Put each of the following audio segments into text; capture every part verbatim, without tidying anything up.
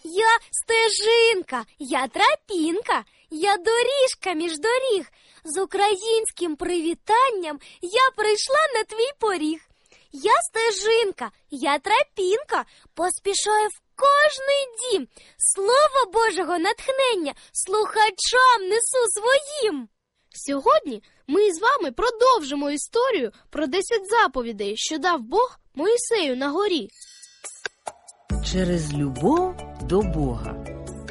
Я стежинка, я тропінка, я доріжка між доріг. З українським привітанням я прийшла на твій поріг. Я стежинка, я тропінка, поспішаю в кожний дім. Слово Божого натхнення слухачам несу своїм. Сьогодні ми з вами продовжимо історію про десять заповідей, що дав Бог Мойсею на горі. Через любов до Бога.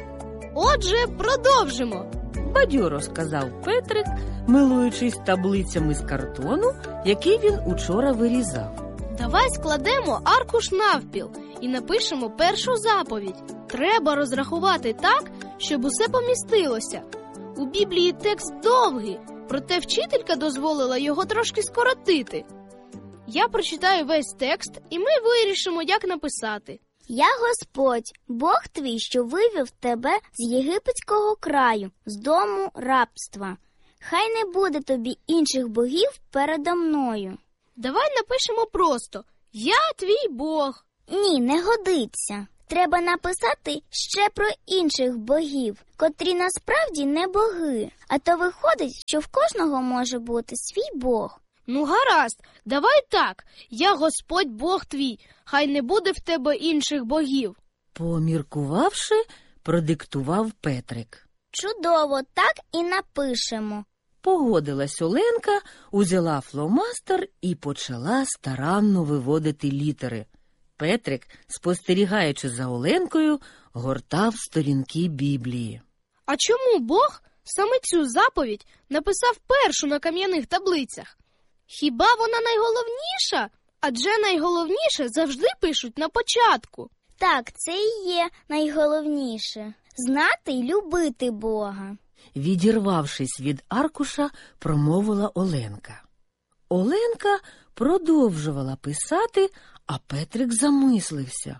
Отже, продовжимо. Бадьоро сказав Петрик, милуючись таблицями з картону, який він учора вирізав. Давай складемо аркуш навпіл і напишемо першу заповідь. Треба розрахувати так, щоб усе помістилося. У Біблії текст довгий, проте вчителька дозволила його трошки скоротити. Я прочитаю весь текст, і ми вирішимо, як написати. Я Господь, Бог твій, що вивів тебе з єгипетського краю, з дому рабства. Хай не буде тобі інших богів передо мною. Давай напишемо просто «Я твій Бог». Ні, не годиться. Треба написати ще про інших богів, котрі насправді не боги. А то виходить, що в кожного може бути свій Бог. Ну гаразд, давай так. Я Господь Бог твій, хай не буде в тебе інших богів. Поміркувавши, продиктував Петрик. Чудово, так і напишемо. Погодилась Оленка, узяла фломастер і почала старанно виводити літери. Петрик, спостерігаючи за Оленкою, гортав сторінки Біблії. А чому Бог саме цю заповідь написав першу на кам'яних таблицях? Хіба вона найголовніша? Адже найголовніше завжди пишуть на початку. Так, це і є найголовніше – знати й любити Бога. Відірвавшись від аркуша, промовила Оленка. Оленка продовжувала писати, а Петрик замислився.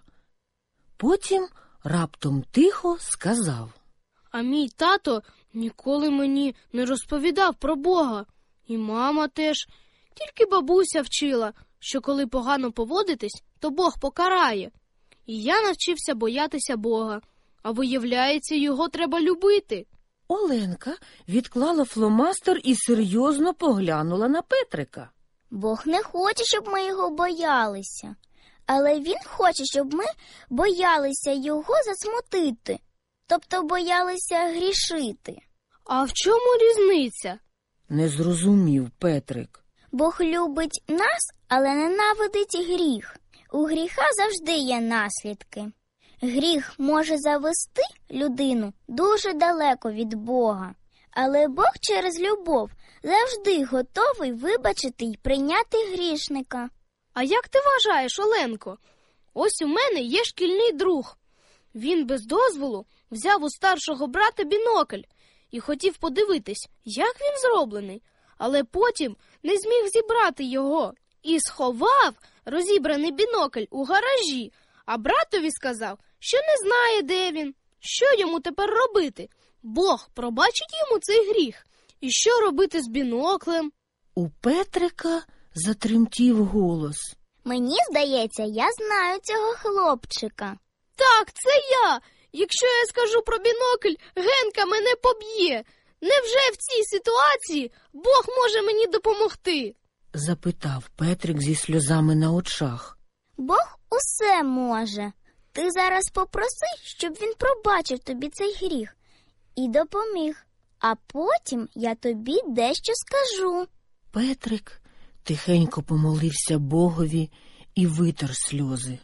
Потім раптом тихо сказав. А мій тато ніколи мені не розповідав про Бога. І мама теж. Тільки бабуся вчила, що коли погано поводитись, то Бог покарає. І я навчився боятися Бога. А виявляється, його треба любити. Оленка відклала фломастер і серйозно поглянула на Петрика. Бог не хоче, щоб ми його боялися. Але він хоче, щоб ми боялися його засмутити. Тобто боялися грішити. А в чому різниця? Не зрозумів Петрик. Бог любить нас, але ненавидить гріх. У гріха завжди є наслідки. Гріх може завести людину дуже далеко від Бога. Але Бог через любов завжди готовий вибачити й прийняти грішника. А як ти вважаєш, Оленко? Ось у мене є шкільний друг. Він без дозволу взяв у старшого брата бінокль і хотів подивитись, як він зроблений. Але потім не зміг зібрати його і сховав розібраний бінокль у гаражі, а братові сказав, що не знає, де він. Що йому тепер робити? Бог пробачить йому цей гріх. І що робити з біноклем? У Петрика затремтів голос. Мені здається, я знаю цього хлопчика. Так, це я. Якщо я скажу про бінокль, Генка мене поб'є. Невже в цій ситуації Бог може мені допомогти? Запитав Петрик зі сльозами на очах. Бог усе може. Ти зараз попроси, щоб він пробачив тобі цей гріх і допоміг. А потім я тобі дещо скажу. Петрик тихенько помолився Богові і витер сльози.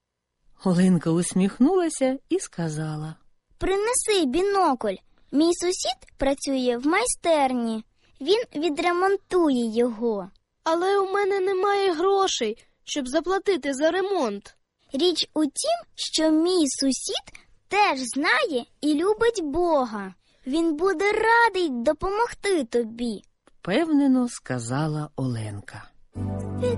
Оленка усміхнулася і сказала. Принеси бінокль. Мій сусід працює в майстерні. Він відремонтує його. Але у мене немає грошей, щоб заплатити за ремонт. Річ у тім, що мій сусід теж знає і любить Бога. Він буде радий допомогти тобі. Впевнено сказала Оленка.